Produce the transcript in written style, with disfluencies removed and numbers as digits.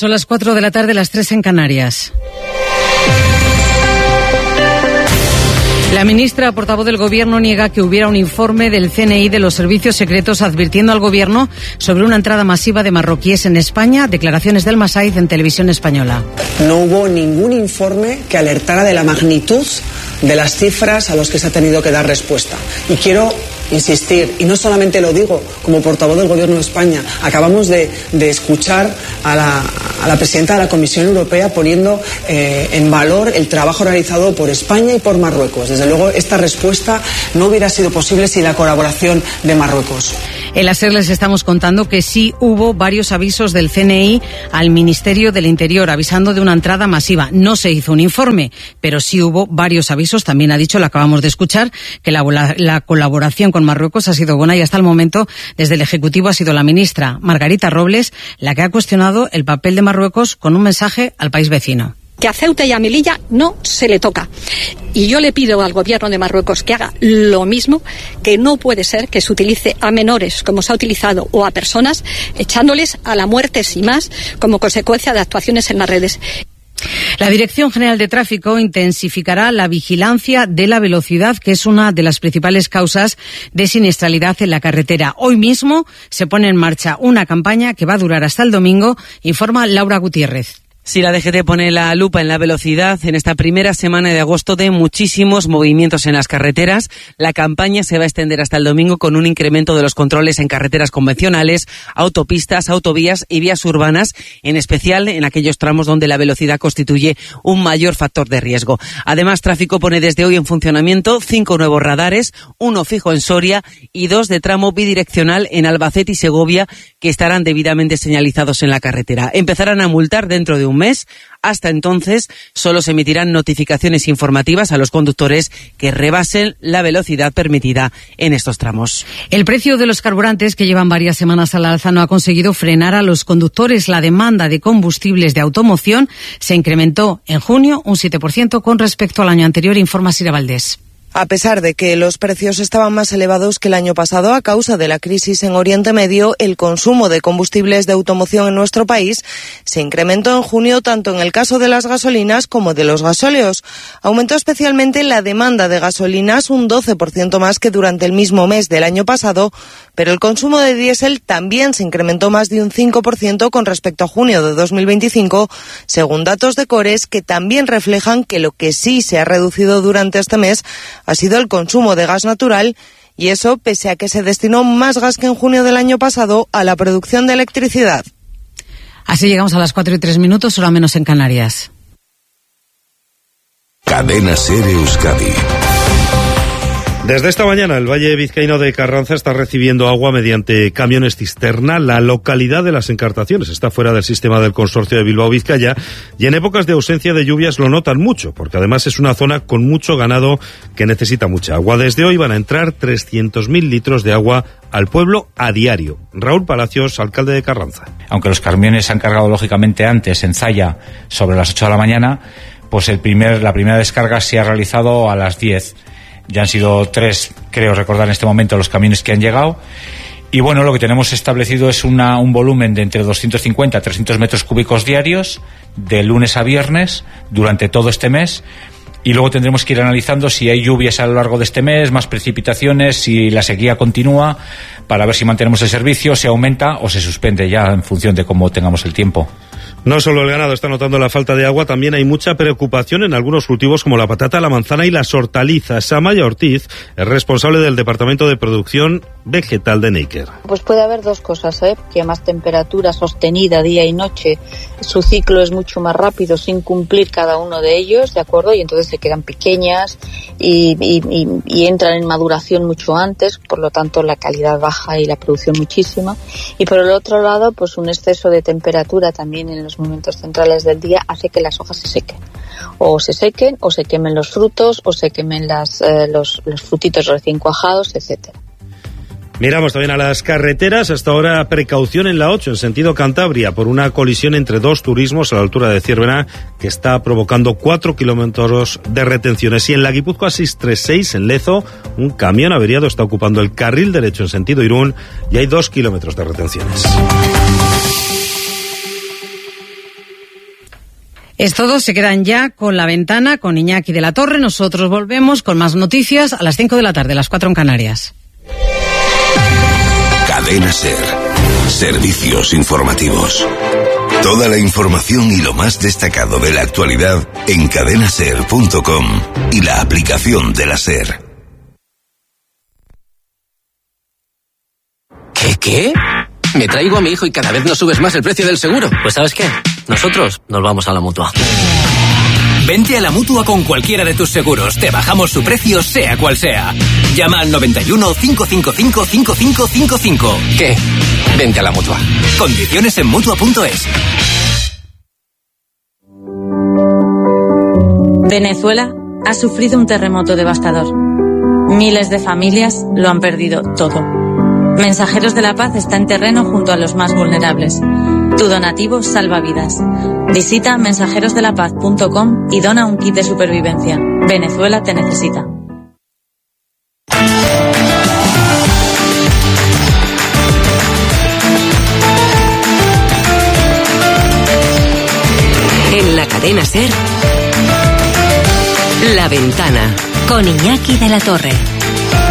Son las 4 de la tarde, las 3 en Canarias. La ministra portavoz del Gobierno niega que hubiera un informe del CNI de los servicios secretos advirtiendo al Gobierno sobre una entrada masiva de marroquíes en España. Declaraciones del Masaiz en Televisión Española. No hubo ningún informe que alertara de la magnitud de las cifras a los que se ha tenido que dar respuesta. Y quiero insistir, y no solamente lo digo como portavoz del Gobierno de España, acabamos de escuchar a la presidenta de la Comisión Europea poniendo en valor el trabajo realizado por España y por Marruecos. Desde luego, esta respuesta no hubiera sido posible sin la colaboración de Marruecos. En la SER les estamos contando que sí hubo varios avisos del CNI al Ministerio del Interior avisando de una entrada masiva. No se hizo un informe, pero sí hubo varios avisos. También ha dicho, lo acabamos de escuchar, que la colaboración con Marruecos ha sido buena y hasta el momento desde el Ejecutivo ha sido la ministra Margarita Robles la que ha cuestionado el papel de Marruecos con un mensaje al país vecino. Que a Ceuta y a Melilla no se le toca. Y yo le pido al Gobierno de Marruecos que haga lo mismo, que no puede ser que se utilice a menores como se ha utilizado o a personas echándoles a la muerte sin más como consecuencia de actuaciones en las redes. La Dirección General de Tráfico intensificará la vigilancia de la velocidad, que es una de las principales causas de siniestralidad en la carretera. Hoy mismo se pone en marcha una campaña que va a durar hasta el domingo, informa Laura Gutiérrez. Si la DGT pone la lupa en la velocidad, en esta primera semana de agosto de muchísimos movimientos en las carreteras, la campaña se va a extender hasta el domingo con un incremento de los controles en carreteras convencionales, autopistas, autovías y vías urbanas, en especial en aquellos tramos donde la velocidad constituye un mayor factor de riesgo. Además, Tráfico pone desde hoy en funcionamiento 5 nuevos radares, 1 fijo en Soria y 2 de tramo bidireccional en Albacete y Segovia, que estarán debidamente señalizados en la carretera. Empezarán a multar dentro de un mes. Hasta entonces solo se emitirán notificaciones informativas a los conductores que rebasen la velocidad permitida en estos tramos. El precio de los carburantes, que llevan varias semanas al alza, no ha conseguido frenar a los conductores. La demanda de combustibles de automoción se incrementó en junio un 7% con respecto al año anterior, informa Sira Valdés. A pesar de que los precios estaban más elevados que el año pasado a causa de la crisis en Oriente Medio, el consumo de combustibles de automoción en nuestro país se incrementó en junio tanto en el caso de las gasolinas como de los gasóleos. Aumentó especialmente la demanda de gasolinas un 12% más que durante el mismo mes del año pasado, pero el consumo de diésel también se incrementó más de un 5% con respecto a junio de 2025, según datos de Cores, que también reflejan que lo que sí se ha reducido durante este mes ha sido el consumo de gas natural, y eso pese a que se destinó más gas que en junio del año pasado a la producción de electricidad. Así llegamos a las 4:03, hora menos en Canarias. Cadena SER Euskadi. Desde esta mañana el Valle Vizcaíno de Carranza está recibiendo agua mediante camiones cisterna. La localidad de Las Encartaciones está fuera del sistema del consorcio de Bilbao-Vizcaya y en épocas de ausencia de lluvias lo notan mucho, porque además es una zona con mucho ganado que necesita mucha agua. Desde hoy van a entrar 300.000 litros de agua al pueblo a diario. Raúl Palacios, alcalde de Carranza. Aunque los camiones se han cargado lógicamente antes en Zalla sobre las 8 de la mañana, pues la primera descarga se ha realizado a las 10. Ya han sido 3, creo recordar en este momento, los camiones que han llegado. Y bueno, lo que tenemos establecido es un volumen de entre 250 a 300 metros cúbicos diarios, de lunes a viernes, durante todo este mes. Y luego tendremos que ir analizando si hay lluvias a lo largo de este mes, más precipitaciones, si la sequía continúa, para ver si mantenemos el servicio, se aumenta o se suspende ya en función de cómo tengamos el tiempo. No solo el ganado está notando la falta de agua, también hay mucha preocupación en algunos cultivos como la patata, la manzana y las hortalizas. Amaya Ortiz es responsable del Departamento de Producción Vegetal de Neiker. Pues puede haber dos cosas, que más temperatura sostenida día y noche, su ciclo es mucho más rápido sin cumplir cada uno de ellos, ¿de acuerdo? Y entonces se quedan pequeñas y entran en maduración mucho antes, por lo tanto la calidad baja y la producción muchísima. Y por el otro lado, pues un exceso de temperatura también en los momentos centrales del día hace que las hojas se sequen. O se sequen, o se quemen los frutos, o se quemen los frutitos recién cuajados, etcétera. Miramos también a las carreteras. Hasta ahora precaución en la 8 en sentido Cantabria por una colisión entre dos turismos a la altura de Ciervena que está provocando 4 kilómetros de retenciones. Y en la Guipúzcoa 636 en Lezo un camión averiado está ocupando el carril derecho en sentido Irún y hay 2 kilómetros de retenciones. Es todo, se quedan ya con La Ventana, con Iñaki de la Torre. Nosotros volvemos con más noticias a las 5 de la tarde, las 4 en Canarias. Cadena SER. Servicios informativos. Toda la información y lo más destacado de la actualidad en cadenaser.com y la aplicación de la SER. ¿Qué? Me traigo a mi hijo y cada vez nos subes más el precio del seguro. Pues ¿sabes qué? Nosotros nos vamos a la Mutua. Vente a la Mutua con cualquiera de tus seguros. Te bajamos su precio, sea cual sea. Llama al 91 555 5555. ¿Qué? Vente a la Mutua. Condiciones en Mutua.es. Venezuela ha sufrido un terremoto devastador. Miles de familias lo han perdido todo. Mensajeros de la Paz está en terreno junto a los más vulnerables. Tu donativo salva vidas. Visita mensajerosdelapaz.com y dona un kit de supervivencia. Venezuela te necesita. En la cadena SER, La Ventana, con Iñaki de la Torre.